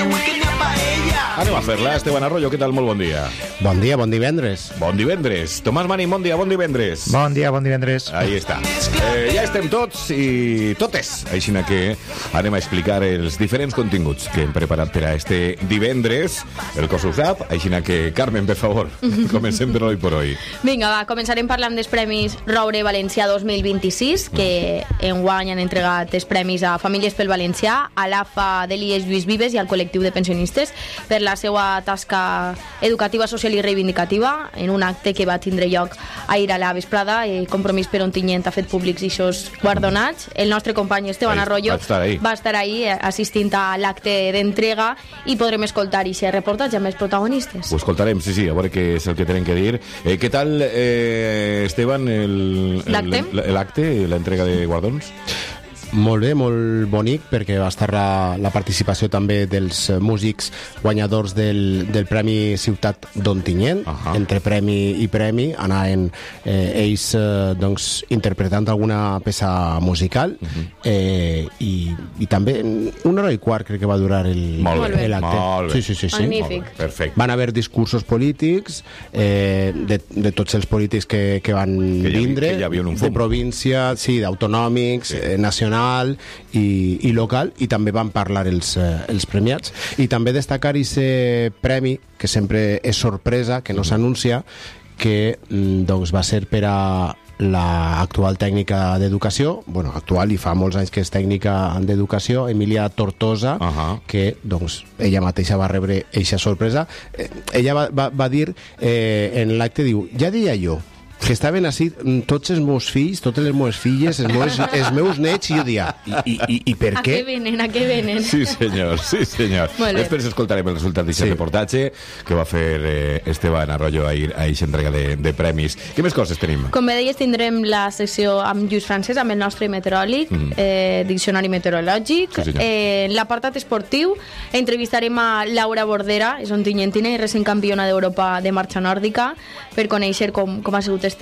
Anem a fer-la. Esteban Arroyo, què tal? Molt bon dia. Bon dia, bon divendres. Bon divendres. Tomàs Marín, bon dia, bon divendres. Bon dia, bon divendres. Ahí està. Ja estem tots i totes. Així que anem a explicar els diferents continguts que hem preparat per a este divendres. El cos ho sap, així que, Carmen, per favor, comencem per hoy por hoy. Vinga, va, començarem parlant dels Premis Roure Valencià 2026, que enguany han entregat els premis a Famílies pel Valencià, a l'AFA d'Elies Lluís Vives i al col·lectiu de pensionistes per la seva tasca educativa, social i reivindicativa en un acte que va tindre lloc ahir a la vesprada. Compromís per Ontinyent ha fet públics i aquests guardonats. El nostre company Esteban Arroyo va estar ahí assistint a l'acte d'entrega i podrem escoltar aquest reportatge amb els protagonistes. Ho escoltarem, sí, a veure què és el que tenen que dir. Què tal, Esteban, l'acte, l'entrega de guardons? Molt bé, molt bonic, perquè va estar la participació també dels músics guanyadors del Premi Ciutat d'Ontinyent. Entre premi i premi anaven ells interpretant alguna peça musical i també una hora i quart crec que va durar l'acte. Molt bé. Sí. Magnífic. Perfecte. Van haver discursos polítics de tots els polítics que van vindre, de província, sí, d'autonòmics, nacionals i local, i també van parlar els premiats, i també destacar aquest premi que sempre és sorpresa, que no s'anuncia, que va ser per a l'actual tècnica d'educació, actual i fa molts anys que és tècnica d'educació, Emília Tortosa, que ella mateixa va rebre eixa sorpresa. Ella va dir en l'acte, diu, ja deia jo que estaven així tots els meus fills, totes les meves filles, els meus nets, i jo dia, i per què? A què venen? Sí, senyor. Després escoltarem el resultat d'aquest reportatge que va fer Esteban Arroyo ahir a aquesta entrega de premis. Què més coses tenim? Com bé deies, tindrem la secció amb Lluís Francesc, amb el nostre meteoròleg, diccionari meteorològic. En l'apartat esportiu entrevistarem a Laura Bordera, és ontinyentina i recent campiona d'Europa de marxa nòrdica, per conèixer com ha sigut